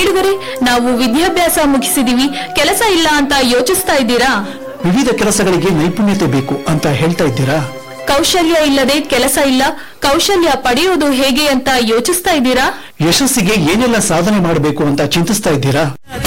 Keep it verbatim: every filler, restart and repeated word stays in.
ಕೇಳಿದರೆ ನಾವು ವಿದ್ಯಾಭ್ಯಾಸ ಮುಗಿಸಿದೀವಿ, ಕೆಲಸ ಇಲ್ಲ ಅಂತ ಯೋಚಿಸ್ತಾ ಇದ್ದೀರಾ? ವಿವಿಧ ಕೆಲಸಗಳಿಗೆ ನೈಪುಣ್ಯತೆ ಬೇಕು ಅಂತ ಹೇಳ್ತಾ ಇದ್ದೀರಾ? ಕೌಶಲ್ಯ ಇಲ್ಲದೆ ಕೆಲಸ ಇಲ್ಲ, ಕೌಶಲ್ಯ ಪಡೆಯುವುದು ಹೇಗೆ ಅಂತ ಯೋಚಿಸ್ತಾ ಇದ್ದೀರಾ? ಯಶಸ್ಸಿಗೆ ಏನೆಲ್ಲ ಸಾಧನೆ ಮಾಡಬೇಕು ಅಂತ ಚಿಂತಿಸ್ತಾ ಇದ್ದೀರಾ?